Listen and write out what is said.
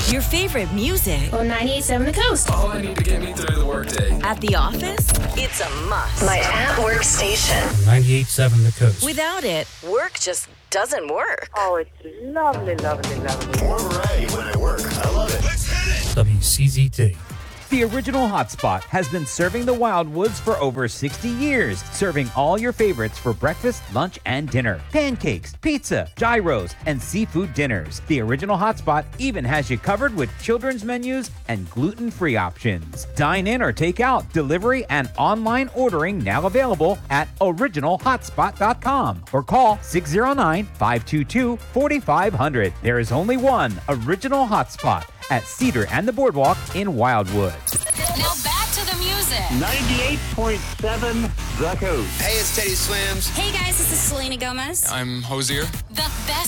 Your favorite music. On 98.7 The Coast. All I need to get me through the workday. At the office, it's a must. My at-work station. 98.7 The Coast. Without it, work just doesn't work. Oh, it's lovely, lovely, lovely. More variety when I work. I love it. Let's hit it. WCZT. The Original Hotspot has been serving the Wildwoods for over 60 years, serving all your favorites for breakfast, lunch, and dinner. Pancakes, pizza, gyros, and seafood dinners. The Original Hotspot even has you covered with children's menus and gluten-free options. Dine in or take out, delivery, and online ordering now available at originalhotspot.com or call 609-522-4500. There is only one Original Hotspot at Cedar and the Boardwalk in Wildwood. Now back to the music. 98.7 The Coast. Hey, it's Teddy Swims. Hey guys, this is Selena Gomez. I'm Hosier. The best